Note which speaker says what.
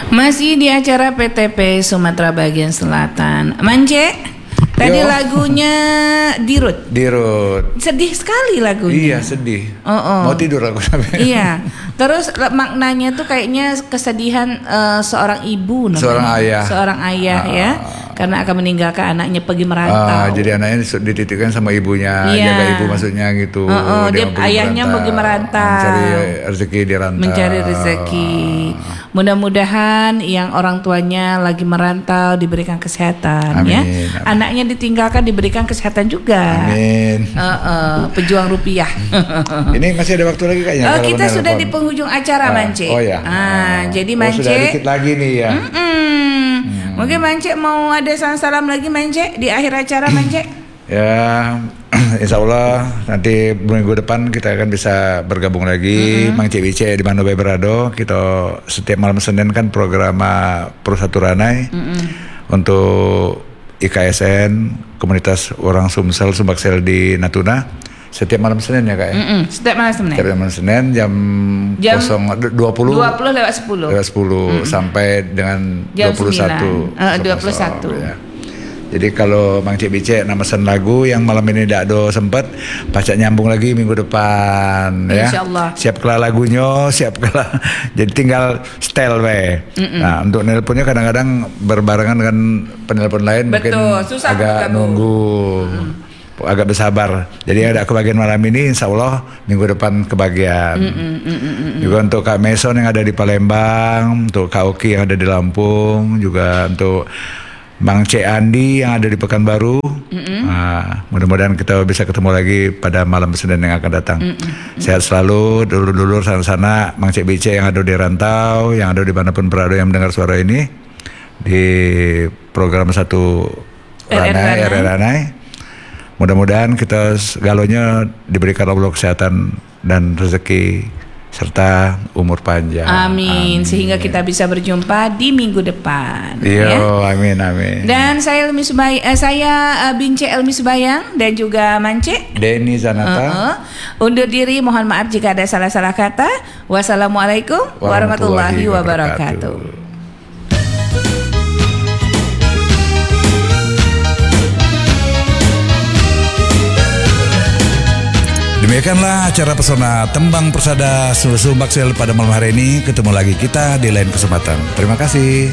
Speaker 1: Masih di acara PTP Sumatera Bagian Selatan. Mance, tadi lagunya Dirut. Sedih sekali lagunya.
Speaker 2: Iya, sedih. Mau tidur aku sampai.
Speaker 1: Iya. Terus maknanya tuh kayaknya kesedihan seorang ibu namanya. Seorang ayah ya. Karena akan meninggalkan anaknya pergi merantau.
Speaker 2: Jadi anaknya dititipkan sama ibunya, jaga ibu maksudnya gitu.
Speaker 1: Dia ayahnya pergi merantau.
Speaker 2: Mencari rezeki di rantau.
Speaker 1: Mencari rezeki. Mudah-mudahan yang orang tuanya lagi merantau diberikan kesehatan.
Speaker 2: Amin,
Speaker 1: ya.
Speaker 2: amin.
Speaker 1: Anaknya ditinggalkan diberikan kesehatan juga.
Speaker 2: Amin.
Speaker 1: Pejuang rupiah.
Speaker 2: Ini masih ada waktu lagi kayaknya.
Speaker 1: Kita sudah di penghujung acara, Mance.
Speaker 2: Oh ya.
Speaker 1: Jadi Mance.
Speaker 2: Sudah dikit lagi nih ya.
Speaker 1: Mungkin Mance mau ada salam lagi Mance di akhir acara Mance.
Speaker 2: Ya, insya Allah nanti minggu depan kita akan bisa bergabung lagi. Mang Cebice di Mano Beberado. Kita setiap malam Senin kan program Prusaturanai untuk IKSN Komunitas Orang Sumsel Sumbaksel di Natuna. Setiap malam Senin ya Kak ya?
Speaker 1: Setiap malam Senin.
Speaker 2: Setiap malam Senin jam 20
Speaker 1: lewat 10
Speaker 2: sampai dengan
Speaker 1: jam
Speaker 2: 21.
Speaker 1: 21.
Speaker 2: Ya. Jadi kalau Mang Cik Bice namasan lagu yang malam ini tidak ada sempat, baca nyambung lagi minggu depan ya.
Speaker 1: Insyaallah.
Speaker 2: Siap kelah lagunya, siap kelah. Jadi tinggal style we. Nah, untuk nelponnya kadang-kadang berbarengan dengan penelpon lain.
Speaker 1: Betul,
Speaker 2: mungkin
Speaker 1: susah
Speaker 2: agak nunggu. Agak bersabar. Jadi ada kebagian malam ini, insya Allah minggu depan kebagian. Juga untuk Kak Meson yang ada di Palembang, untuk Kak Oki yang ada di Lampung, juga untuk Mang C Andi yang ada di Pekanbaru. Nah, mudah-mudahan kita bisa ketemu lagi pada malam Senin yang akan datang. Sehat selalu, dulur-dulur sana-sana, Mang C BC yang ada di rantau, yang ada dimanapun berada yang mendengar suara ini di program 1 Ranai. Mudah-mudahan kita segalanya diberikan Allah kesehatan dan rezeki serta umur panjang.
Speaker 1: Amin. Sehingga kita bisa berjumpa di minggu depan.
Speaker 2: Yo, ya? Amin.
Speaker 1: Dan saya Bince Elmi Subayang dan juga Mance
Speaker 2: Denny Zanata.
Speaker 1: Undur diri, mohon maaf jika ada salah-salah kata. Wassalamualaikum warahmatullahi wabarakatuh.
Speaker 2: Demikianlah acara pesona Tembang Persada Sumbaksel pada malam hari ini. Ketemu lagi kita di lain kesempatan. Terima kasih.